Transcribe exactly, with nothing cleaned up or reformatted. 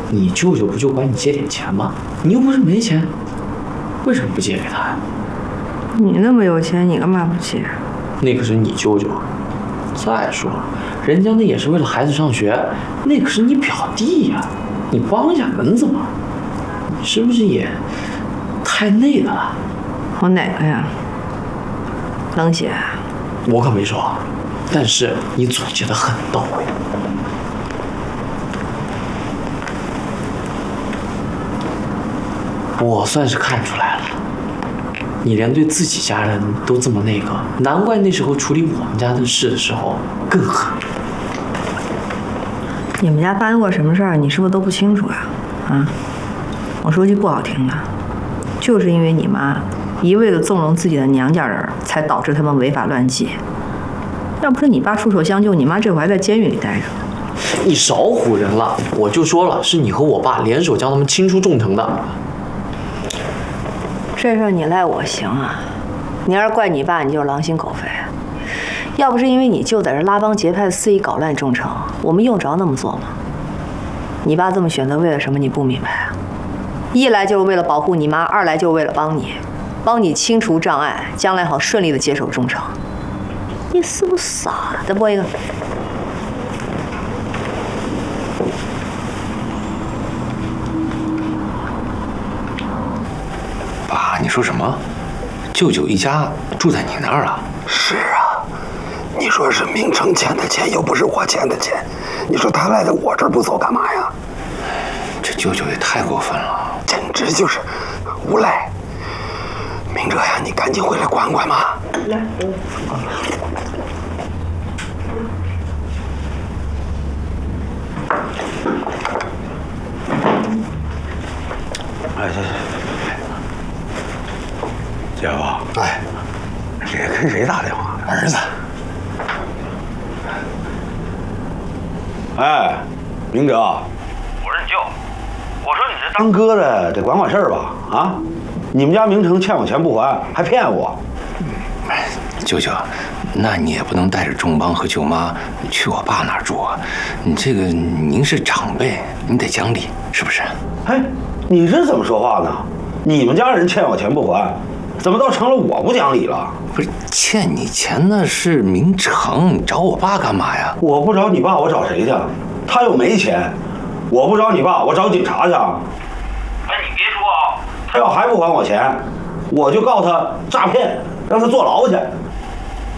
你舅舅不就管你借点钱吗？你又不是没钱，为什么不借给他呀？ 你那么有钱，你干嘛不借？ 那可是你舅舅。再说了，人家那也是为了孩子上学，那可是你表弟呀，你帮一下能怎么？你是不是也太那个了？ 我哪个呀？冷血？ 我可没说，但是你总结得很到位。我算是看出来了，你连对自己家人都这么那个，难怪那时候处理我们家的事的时候更狠。 你们家发生过什么事儿，你是不是都不清楚啊？啊，我说句不好听的，就是因为你妈一味的纵容自己的娘家人，才导致他们违法乱纪。要不是你爸出手相救，你妈这会儿还在监狱里待着。 你少唬人了，我就说了，是你和我爸联手将他们清出重藤的。 这事儿你赖我行啊，你要是怪你爸，你就是狼心狗肺。要不是因为你舅在这拉帮结派、肆意搞乱中城，我们用着那么做吗？你爸这么选择为了什么？你不明白啊？一来就是为了保护你妈，二来就是为了帮你，帮你清除障碍，将来好顺利的接手中城。你是不是傻？再播一个。 爸，你说什么？舅舅一家住在你那儿了？ 是啊，你说是明成欠的钱，又不是我欠的钱，你说他赖在我这儿不走干嘛呀？ 这舅舅也太过分了， 简直就是无赖！明哲呀，你赶紧回来管管嘛！来， 哎，姐夫，哎，这跟谁打电话？ 儿子。 哎，明哲，我是你舅，我说你这当哥的得管管事儿吧？啊，你们家明成欠我钱不还，还骗我。 哎，舅舅，那你也不能带着仲邦和舅妈去我爸那儿住啊！你这个您是长辈，你得讲理，是不是？ 哎，你这怎么说话呢？你们家人欠我钱不还，怎么倒成了我不讲理了？ 不是欠你钱那是明成，你找我爸干嘛呀？ 我不找你爸，我找谁去？他又没钱。我不找你爸，我找警察去。 哎，你别说啊， 他要还不还我钱，我就告他诈骗，让他坐牢去。